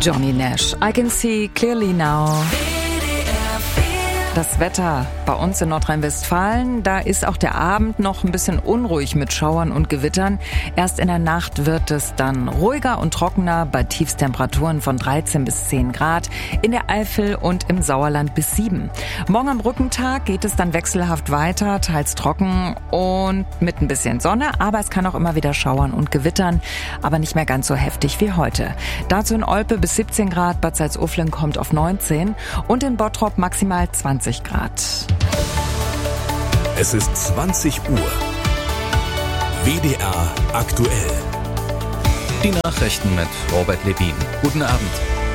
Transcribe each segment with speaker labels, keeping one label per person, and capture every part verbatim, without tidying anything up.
Speaker 1: Johnny Nash, I Can See Clearly Now. Das Wetter bei uns in Nordrhein-Westfalen, da ist auch der Abend noch ein bisschen unruhig mit Schauern und Gewittern. Erst in der Nacht wird es dann ruhiger und trockener bei Tiefstemperaturen von dreizehn bis zehn Grad, in der Eifel und im Sauerland bis sieben. Morgen am Brückentag geht es dann wechselhaft weiter, teils trocken und mit ein bisschen Sonne, aber es kann auch immer wieder schauern und gewittern, aber nicht mehr ganz so heftig wie heute. Dazu in Olpe bis siebzehn Grad, Bad Salzuflen kommt auf neunzehn und in Bottrop maximal zwanzig Grad.
Speaker 2: Es ist zwanzig Uhr. W D R aktuell.
Speaker 3: Die Nachrichten mit Robert Levin. Guten Abend.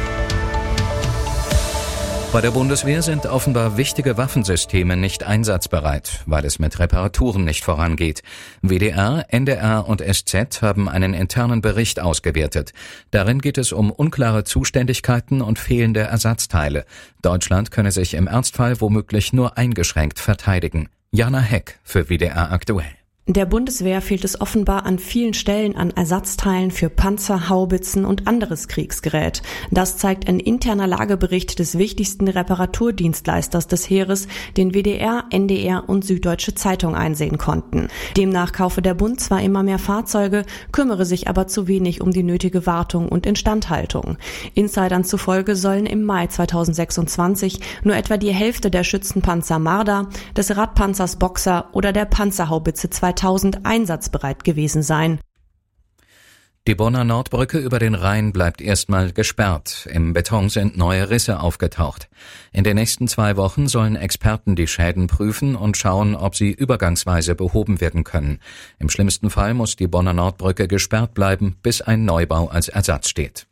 Speaker 3: Bei der Bundeswehr sind offenbar wichtige Waffensysteme nicht einsatzbereit, weil es mit Reparaturen nicht vorangeht. W D R, N D R und S Z haben einen internen Bericht ausgewertet. Darin geht es um unklare Zuständigkeiten und fehlende Ersatzteile. Deutschland könne sich im Ernstfall womöglich nur eingeschränkt verteidigen. Jana Heck für W D R aktuell.
Speaker 4: Der Bundeswehr fehlt es offenbar an vielen Stellen an Ersatzteilen für Panzer, Haubitzen und anderes Kriegsgerät. Das zeigt ein interner Lagebericht des wichtigsten Reparaturdienstleisters des Heeres, den W D R, N D R und Süddeutsche Zeitung einsehen konnten. Demnach kaufe der Bund zwar immer mehr Fahrzeuge, kümmere sich aber zu wenig um die nötige Wartung und Instandhaltung. Insidern zufolge sollen im Mai zweitausendsechsundzwanzig nur etwa die Hälfte der Schützenpanzer Marder, des Radpanzers Boxer oder der Panzerhaubitze zweitausend einsatzbereit gewesen sein.
Speaker 3: Die Bonner Nordbrücke über den Rhein bleibt erstmal gesperrt. Im Beton sind neue Risse aufgetaucht. In den nächsten zwei Wochen sollen Experten die Schäden prüfen und schauen, ob sie übergangsweise behoben werden können. Im schlimmsten Fall muss die Bonner Nordbrücke gesperrt bleiben, bis ein Neubau als Ersatz steht.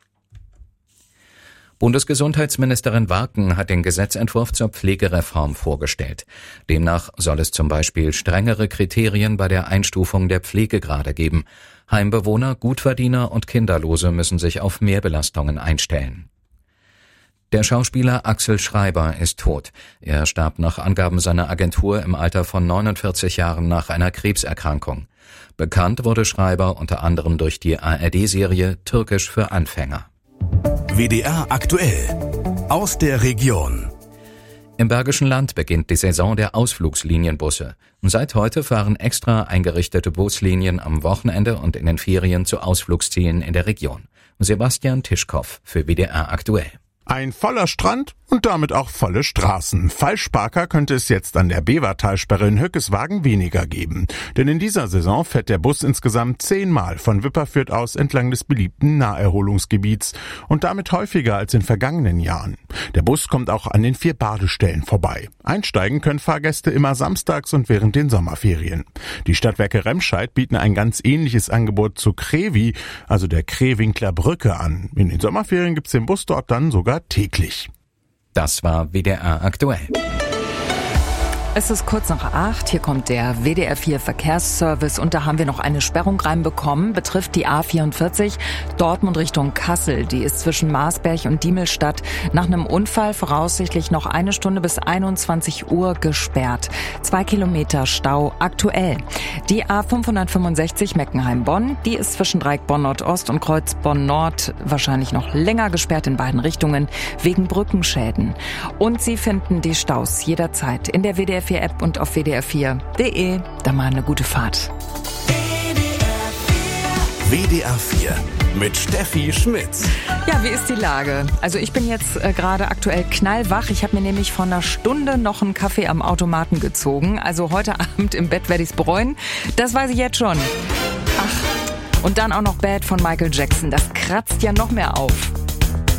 Speaker 3: Bundesgesundheitsministerin Warken hat den Gesetzentwurf zur Pflegereform vorgestellt. Demnach soll es zum Beispiel strengere Kriterien bei der Einstufung der Pflegegrade geben. Heimbewohner, Gutverdiener und Kinderlose müssen sich auf Mehrbelastungen einstellen. Der Schauspieler Axel Schreiber ist tot. Er starb nach Angaben seiner Agentur im Alter von neunundvierzig Jahren nach einer Krebserkrankung. Bekannt wurde Schreiber unter anderem durch die A R D-Serie Türkisch für Anfänger.
Speaker 2: W D R aktuell. Aus der Region.
Speaker 3: Im Bergischen Land beginnt die Saison der Ausflugslinienbusse. Seit heute fahren extra eingerichtete Buslinien am Wochenende und in den Ferien zu Ausflugszielen in der Region. Sebastian Tischkow für W D R aktuell.
Speaker 5: Ein voller Strand und damit auch volle Straßen. Falschparker könnte es jetzt an der Bevertalsperre in Höckeswagen weniger geben. Denn in dieser Saison fährt der Bus insgesamt zehnmal von Wipperfürth aus entlang des beliebten Naherholungsgebiets und damit häufiger als in vergangenen Jahren. Der Bus kommt auch an den vier Badestellen vorbei. Einsteigen können Fahrgäste immer samstags und während den Sommerferien. Die Stadtwerke Remscheid bieten ein ganz ähnliches Angebot zu Krevi, also der Krewinkler Brücke, an. In den Sommerferien gibt's den Bus dort dann sogar täglich.
Speaker 3: Das war W D R aktuell.
Speaker 1: Es ist kurz nach acht, hier kommt der W D R vier Verkehrsservice und da haben wir noch eine Sperrung reinbekommen, betrifft die A vierundvierzig, Dortmund Richtung Kassel. Die ist zwischen Marsberg und Diemelstadt nach einem Unfall voraussichtlich noch eine Stunde bis einundzwanzig Uhr gesperrt. Zwei Kilometer Stau aktuell. Die A fünfhundertfünfundsechzig Meckenheim-Bonn, die ist zwischen Dreieck Bonn-Nordost und Kreuz Bonn-Nord wahrscheinlich noch länger gesperrt in beiden Richtungen wegen Brückenschäden. Und Sie finden die Staus jederzeit in der W D R vier App und auf w d r vier punkt d e. Da mal eine gute Fahrt.
Speaker 2: W D R vier mit Steffi Schmitz.
Speaker 1: Ja, wie ist die Lage? Also ich bin jetzt äh, gerade aktuell knallwach. Ich habe mir nämlich vor einer Stunde noch einen Kaffee am Automaten gezogen. Also heute Abend im Bett werde ich es bereuen. Das weiß ich jetzt schon. Ach, und dann auch noch Bad von Michael Jackson. Das kratzt ja noch mehr auf.